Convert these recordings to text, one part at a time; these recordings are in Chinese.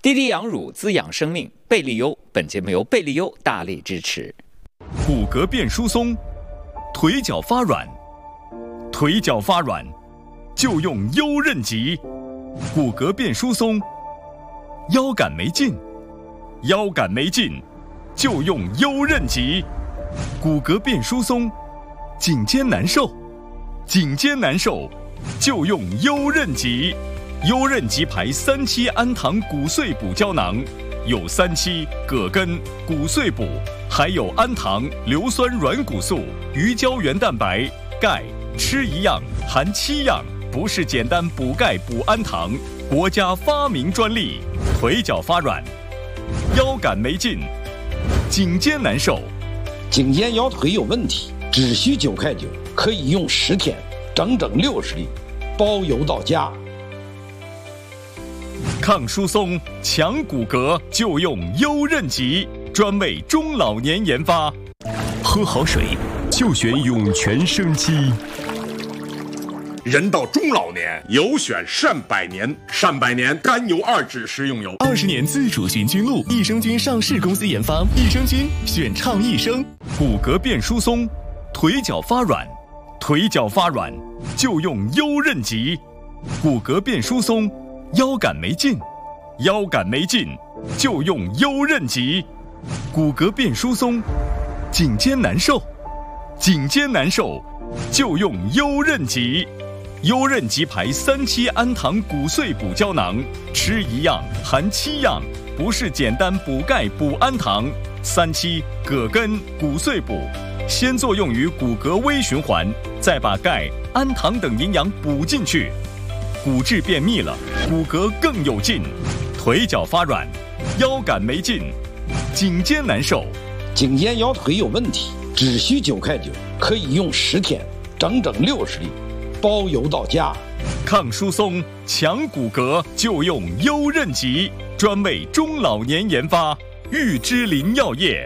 滴滴羊乳滋养生命，贝利优。本节目由贝利优大力支持。 骨骼变疏松，腿脚发软，腿脚发软就用优韧极。骨骼变疏松，腰杆没劲，腰杆没劲就用优韧极。骨骼变疏松，颈肩难受，颈肩难受就用优韧极。优韧极牌3期氨糖骨碎补胶囊，有3期、葛根、骨碎补，还有氨糖、硫酸软骨素、鱼胶原蛋白、钙，吃一样含7样，不是简单补钙补氨糖，国家发明专利。腿脚发软，腰杆没劲，颈肩难受， 颈肩腰腿有问题，只需9块9，可以用10天，整整60粒，包邮到家。 抗疏松、强骨骼就用优韧极，专为中老年研发。 喝好水就选涌泉生机。 人到中老年，有选善百年。善百年甘油2酯食用油 ，20年自主寻菌露，益生菌上市公司研发，益生菌选畅益生。 骨骼变疏松，腿脚发软，腿脚发软就用优韧极。骨骼变疏松，腰杆没劲，腰杆没劲就用优韧极。骨骼变疏松，颈肩难受，颈肩难受就用优韧极。优韧极牌3期氨糖骨碎补胶囊，吃一样含7样，不是简单补钙补氨糖。3期、葛根、骨碎补，先作用于骨骼微循环，再把钙、氨糖等营养补进去。骨质变密了，骨骼更有劲。腿脚发软，腰杆没劲，颈肩难受， 颈肩腰腿有问题，只需9块9，可以用10天，整整60粒，包邮到家。 抗疏松、强骨骼就用优韧极，专为中老年研发。玉芝林药业。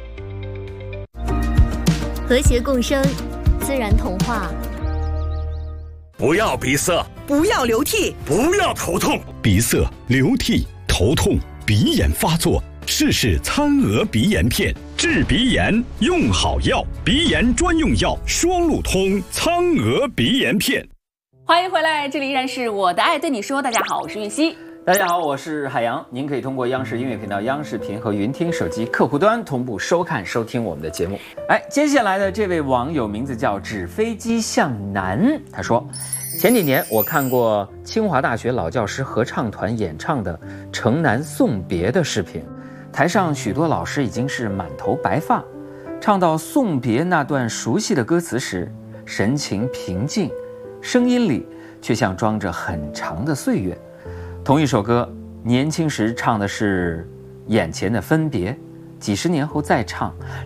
和谐共生，自然童话。 不要鼻塞， 不要流涕， 不要头痛。 鼻塞、流涕、头痛、鼻炎发作，试试苍娥鼻炎片，治鼻炎用好药，鼻炎专用药双路通苍娥鼻炎片。 欢迎回来，这里依然是我的爱对你说。大家好，我是玉溪。 大家好，我是海洋。您可以通过央视音乐频道、央视频和云听手机客户端同步收看、收听我们的节目。接下来的这位网友名字叫纸飞机向南，他说，前几年我看过清华大学老教师合唱团演唱的《城南送别》的视频，台上许多老师已经是满头白发，唱到送别那段熟悉的歌词时，神情平静，声音里却像装着很长的岁月。同一首歌，年轻时唱的是眼前的分别，几十年后再唱，